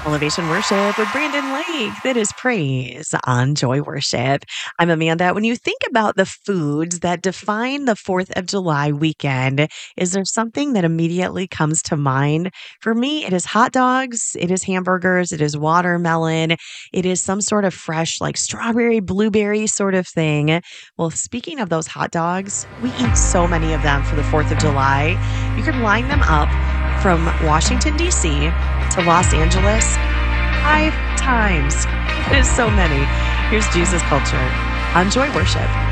Elevation Worship with Brandon Lake. That is praise on Joy Worship. I'm Amanda. When you think about the foods that define the 4th of July weekend, is there something that immediately comes to mind? For me, it is hot dogs, it is hamburgers, it is watermelon, it is some sort of fresh, like strawberry, blueberry sort of thing. Well, speaking of those hot dogs, we eat so many of them for the 4th of July. You can line them up from Washington, D.C. to Los Angeles 5 times. It is so many. Here's Jesus Culture on Joy Worship.